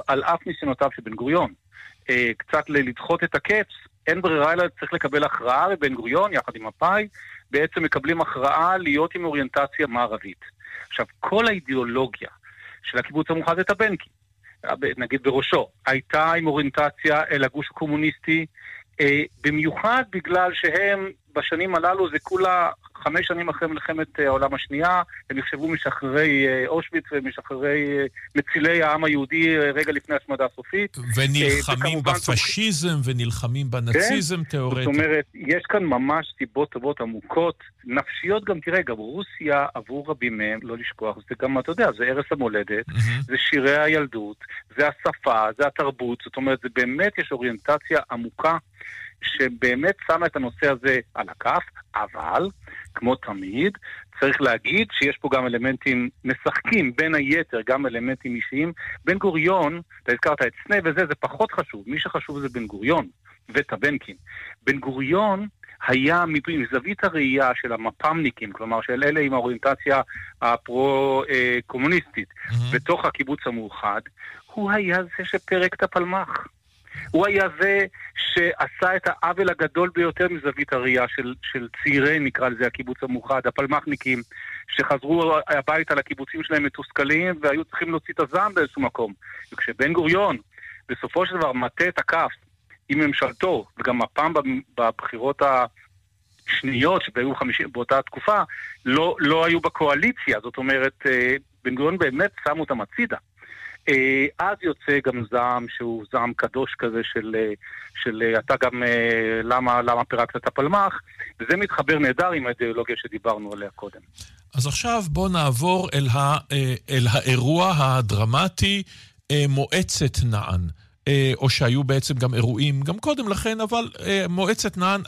על אף ניסיונותיו של בן גוריון. קצת לדחות את הקץ, אין ברירה אלא צריך לקבל הכרעה, ובן גוריון, יחד עם מפא"י, בעצם מקבלים הכרעה להיות עם אוריינטציה מערבית. עכשיו, כל האידיאולוגיה של הקיבוץ המאוחד את הבנקי, נגיד בראשו, הייתה עם אוריינטציה אל הגוש הקומוניסטי, במיוחד בגלל שהם בשנים הללו, זה כולה 5 שנים אחרי מלחמת העולם השנייה, הם נחשבו משחררי אושוויץ ומשחררי מצילי העם היהודי רגע לפני השמדה הסופית. ונלחמים בפשיזם ונלחמים בנאציזם תיאורטית. זאת אומרת, יש כאן ממש סיבות טובות עמוקות, נפשיות גם, תראה, גם רוסיה עבור רבים מהם, לא לשכוח, זה גם, אתה יודע, זה ערש המולדת, זה שירי הילדות, זה השפה, זה התרבות, זאת אומרת, זה באמת יש אוריינטציה עמוקה, שבאמת שמה את הנושא הזה על הכף, אבל, כמו תמיד, צריך להגיד שיש פה גם אלמנטים משחקים, בין היתר, גם אלמנטים אישיים. בן גוריון, אתה הזכרת את סנה וזה, זה פחות חשוב. מי שחשוב זה בן גוריון וטבנקין. בן גוריון היה מזווית הראייה של המפ"מניקים, כלומר של אלה עם האוריינטציה הפרו-קומוניסטית, בתוך הקיבוץ המאוחד, הוא היה זה שפרק את הפלמ"ח. הוא היה זה שעשה את העוול הגדול ביותר מזווית הראייה של צעירי, נקרא לזה, הקיבוץ המאוחד, הפלמ"חניקים, שחזרו הביתה לקיבוצים שלהם מתוסכלים, והיו צריכים להוציא את הזעם באיזשהו מקום. וכשבן גוריון, בסופו של דבר, מטה את הכף עם ממשלתו, וגם הפעם בבחירות השניות, שהיו באותה תקופה, לא היו בקואליציה, זאת אומרת, בן גוריון באמת שמו אותם הצידה. אז יוצא גם זעם שהוא זעם קדוש כזה של אתה גם למה פירקת את הפלמ"ח, וזה מתחבר נהדר עם האידיאולוגיה שדיברנו עליה קודם. אז עכשיו בוא נעבור אל האירוע הדרמטי מועצת נען, או שהיו בעצם גם אירועים גם קודם לכן, אבל מועצת נען,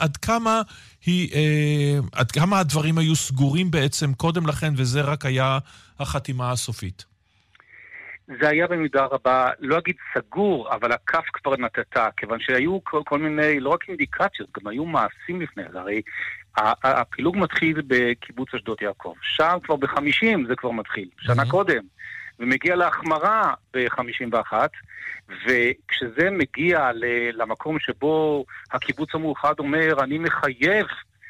עד כמה הדברים היו סגורים בעצם קודם לכן, וזה רק היה החתימה הסופית? זה היה במידה רבה, לא אגיד סגור, אבל הכף כבר נתתה, כיוון שהיו כל מיני, לא רק אינדיקציות, גם היו מעשים לפני זה. הרי הפילוג מתחיל בקיבוץ אשדות יעקב. שם כבר ב-50 זה כבר מתחיל, שנה קודם. ומגיע להחמרה ב-51, וכשזה מגיע למקום שבו הקיבוץ המאוחד אומר, אני מחייב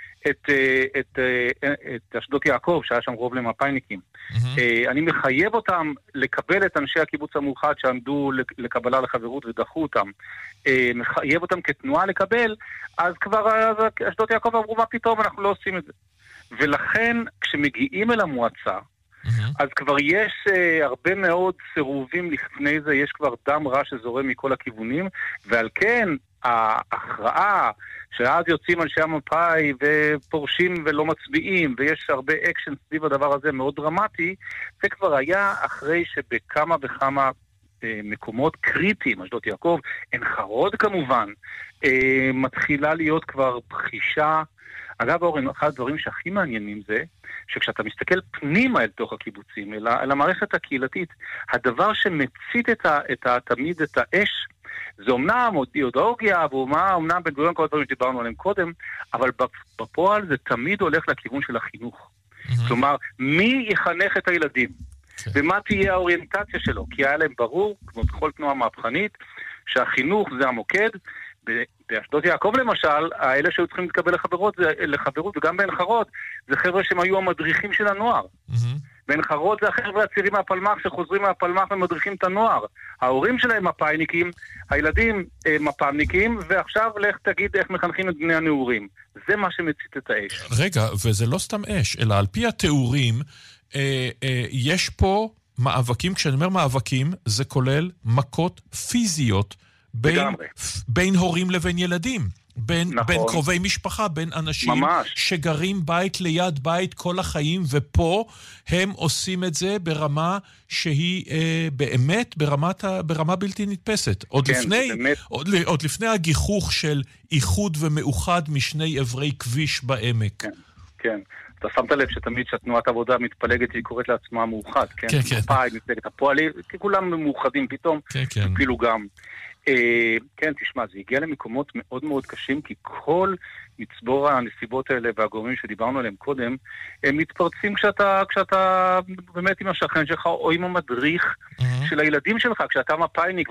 את אשדות יעקב, שהיה שם רוב למפא"יניקים. אני מחייב אותם לקבל את אנשי הקיבוץ המאוחד שעמדו לקבלה לחברות ודחו אותם. מחייב אותם כתנועה לקבל, אז כבר אשדות יעקב אמרו, מה פתאום, אנחנו לא עושים את זה. ולכן, כשמגיעים אל המועצה, אז כבר יש הרבה מאוד סירובים לפני זה, יש כבר דם רע שזורם מכל הכיוונים, ועל כן ההכרעה שאז יוצאים אנשי המפא"י ופורשים ולא מצביעים, ויש הרבה אקשן סביב הדבר הזה מאוד דרמטי, זה כבר היה אחרי שבכמה וכמה מקומות קריטיים, אשדות יעקב, עין חרוד כמובן, מתחילה להיות כבר בחישה. אגב, אורן, אחד הדברים שהכי מעניינים זה, שכשאתה מסתכל פנימה אל תוך הקיבוצים, אל המערכת הקהילתית, הדבר שמצית תמיד את האש, זה אומנם אידיאולוגיה, ואומנם בן גוריון כל הדברים שדיברנו עליהם קודם, אבל בפועל זה תמיד הולך לכיוון של החינוך. כלומר, מי יחנך את הילדים? ומה תהיה האוריינטציה שלו? כי היה להם ברור, כמו בכל תנועה מהפכנית, שהחינוך זה המוקד. באשדות יעקב למשל, האלה שהיו צריכים להתקבל לחברות, וגם בעין חרוד, זה חבר'ה שהם היו המדריכים של הנוער. בעין חרוד זה החבר'ה הצעירים מהפלמ"ח שחוזרים מהפלמ"ח ומדריכים את הנוער. ההורים שלהם מפא"יניקים, הילדים מפ"מניקים, ועכשיו לך תגיד איך מחנכים את בני הנעורים. זה מה שמצית את האש. רגע, וזה לא סתם אש, אלא על פי התיאורים, יש פה מאבקים, כשאני אומר מאבקים, זה כולל מכות פיזיות, בין הורים לבין ילדים, בין קרובי משפחה, בין אנשים שגרים בית ליד בית כל החיים, ופה הם עושים את זה ברמה שהיא באמת ברמה בלתי נתפסת. עוד לפני הגיחוך של איחוד ומאוחד משני עברי כביש בעמק. כן. אתה שמת לב שתמיד שהתנועת העבודה מתפלגת, היא קוראת לעצמה מאוחד, כן? מפא"י, מפלגת הפועלים, כולם מאוחדים פתאום, אפילו גם. כן, תשמע, זה הגיע למקומות מאוד מאוד קשים, כי כל מצבור הנסיבות האלה והגורמים שדיברנו עליהם קודם, הם מתפרצים כשאתה באמת עם השכן שלך, או עם המדריך של הילדים שלך, כשאתה מפא"יניק,